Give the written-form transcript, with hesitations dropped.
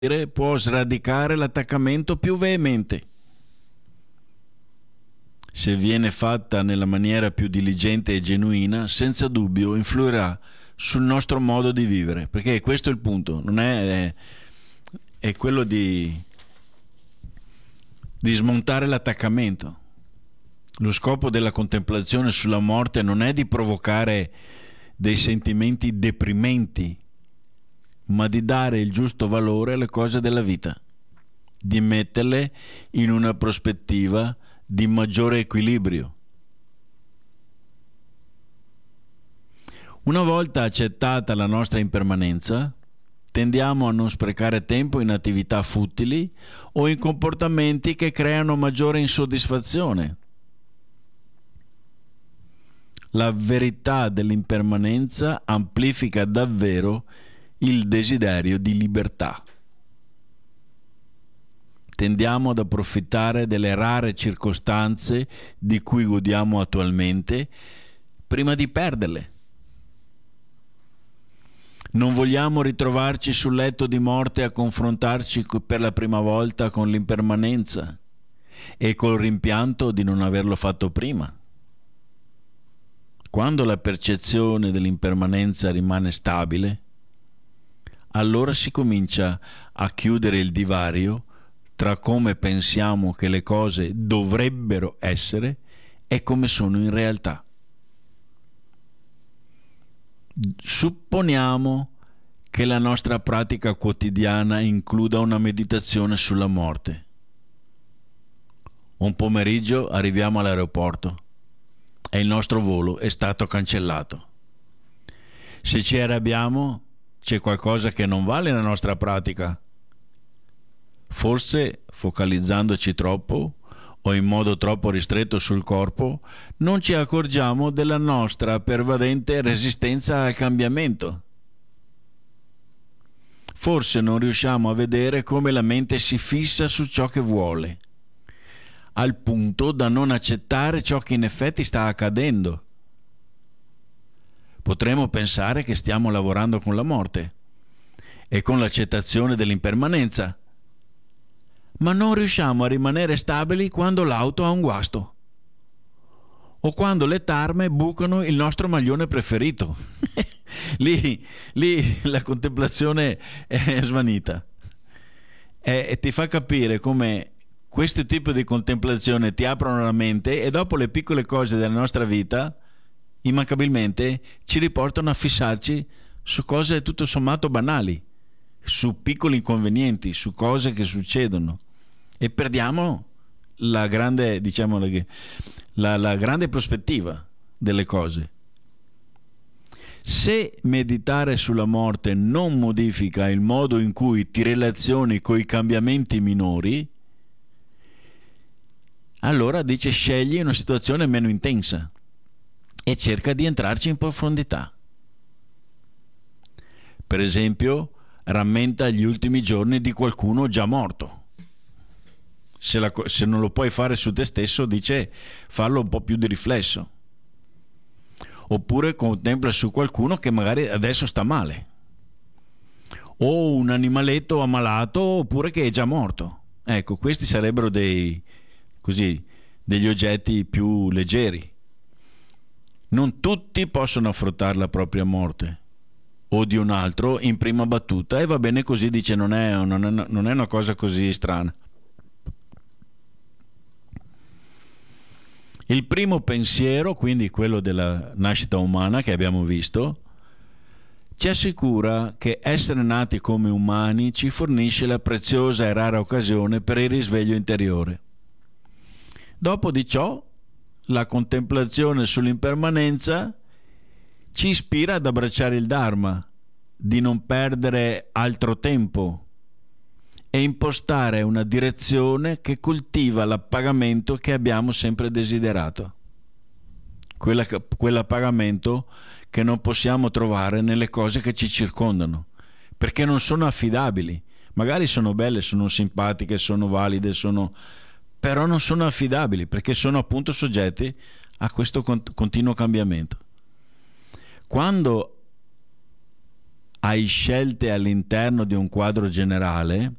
può sradicare l'attaccamento più veemente. Se viene fatta nella maniera più diligente e genuina, senza dubbio influirà sul nostro modo di vivere, perché questo è il punto, non è quello di smontare l'attaccamento. Lo scopo della contemplazione sulla morte non è di provocare dei sentimenti deprimenti, ma di dare il giusto valore alle cose della vita, di metterle in una prospettiva di maggiore equilibrio. Una volta accettata la nostra impermanenza, tendiamo a non sprecare tempo in attività futili o in comportamenti che creano maggiore insoddisfazione. La verità dell'impermanenza amplifica davvero il desiderio di libertà. Tendiamo ad approfittare delle rare circostanze di cui godiamo attualmente prima di perderle. Non vogliamo ritrovarci sul letto di morte a confrontarci per la prima volta con l'impermanenza e col rimpianto di non averlo fatto prima. Quando la percezione dell'impermanenza rimane stabile, allora si comincia a chiudere il divario tra come pensiamo che le cose dovrebbero essere e come sono in realtà. Supponiamo che la nostra pratica quotidiana includa una meditazione sulla morte. Un pomeriggio arriviamo all'aeroporto e il nostro volo è stato cancellato. Se ci arrabbiamo, c'è qualcosa che non va nella nostra pratica. Forse, focalizzandoci troppo o in modo troppo ristretto sul corpo, non ci accorgiamo della nostra pervadente resistenza al cambiamento. Forse non riusciamo a vedere come la mente si fissa su ciò che vuole, al punto da non accettare ciò che in effetti sta accadendo. Potremmo pensare che stiamo lavorando con la morte e con l'accettazione dell'impermanenza, ma non riusciamo a rimanere stabili quando l'auto ha un guasto o quando le tarme bucano il nostro maglione preferito. lì la contemplazione è svanita e ti fa capire come questo tipo di contemplazione ti aprono la mente e dopo le piccole cose della nostra vita immancabilmente ci riportano a fissarci su cose tutto sommato banali, su piccoli inconvenienti, su cose che succedono e perdiamo la grande, diciamo, la grande prospettiva delle cose. Se meditare sulla morte non modifica il modo in cui ti relazioni con i cambiamenti minori, allora dice scegli una situazione meno intensa e cerca di entrarci in profondità. Per esempio, rammenta gli ultimi giorni di qualcuno già morto. Se non lo puoi fare su te stesso, dice farlo un po' più di riflesso. Oppure contempla su qualcuno che magari adesso sta male, o un animaletto ammalato, oppure che è già morto. Ecco, questi sarebbero degli oggetti più leggeri. Non tutti possono affrontare la propria morte o di un altro in prima battuta, e va bene così, dice, non è una cosa così strana. Il primo pensiero, quindi quello della nascita umana che abbiamo visto, ci assicura che essere nati come umani ci fornisce la preziosa e rara occasione per il risveglio interiore. Dopo di ciò, la contemplazione sull'impermanenza ci ispira ad abbracciare il Dharma, di non perdere altro tempo e impostare una direzione che coltiva l'appagamento che abbiamo sempre desiderato. Quell'appagamento che non possiamo trovare nelle cose che ci circondano, perché non sono affidabili. Magari sono belle, sono simpatiche, sono valide, però non sono affidabili, perché sono appunto soggetti a questo continuo cambiamento. Quando hai scelte all'interno di un quadro generale